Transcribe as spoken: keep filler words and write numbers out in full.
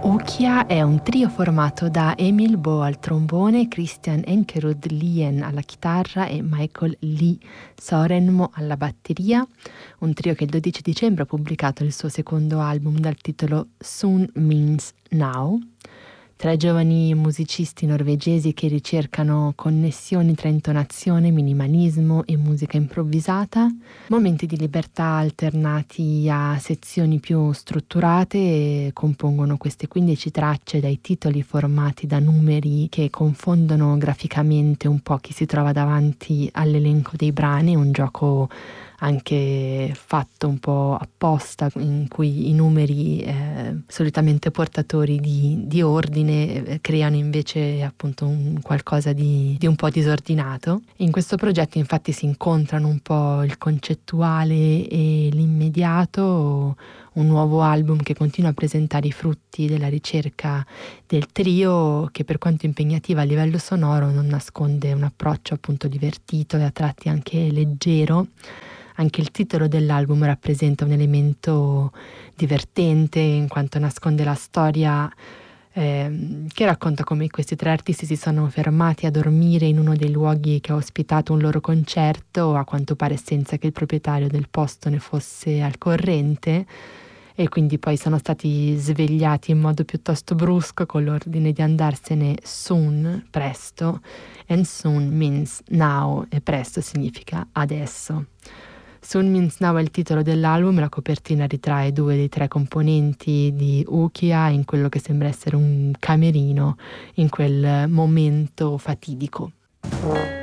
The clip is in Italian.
Ukia è un trio formato da Emil Bo al trombone, Christian Enkerud Lien alla chitarra e Michael Lee Sorenmo alla batteria, un trio che il dodici dicembre ha pubblicato il suo secondo album dal titolo Soon Means Now. Tre giovani musicisti norvegesi che ricercano connessioni tra intonazione, minimalismo e musica improvvisata, momenti di libertà alternati a sezioni più strutturate e compongono queste quindici tracce dai titoli formati da numeri che confondono graficamente un po' chi si trova davanti all'elenco dei brani, un gioco anche fatto un po' apposta, in cui i numeri eh, solitamente portatori di, di ordine eh, creano invece appunto un qualcosa di, di un po' disordinato. In questo progetto infatti si incontrano un po' il concettuale e l'immediato, un nuovo album che continua a presentare i frutti della ricerca del trio, che per quanto impegnativa a livello sonoro non nasconde un approccio appunto divertito e a tratti anche leggero. Anche il titolo dell'album rappresenta un elemento divertente in quanto nasconde la storia eh, che racconta come questi tre artisti si sono fermati a dormire in uno dei luoghi che ha ospitato un loro concerto, a quanto pare senza che il proprietario del posto ne fosse al corrente, e quindi poi sono stati svegliati in modo piuttosto brusco con l'ordine di andarsene soon, presto, and soon means now, e presto significa adesso. Soon Means Now è il titolo dell'album, la copertina ritrae due dei tre componenti di Ukia in quello che sembra essere un camerino in quel momento fatidico.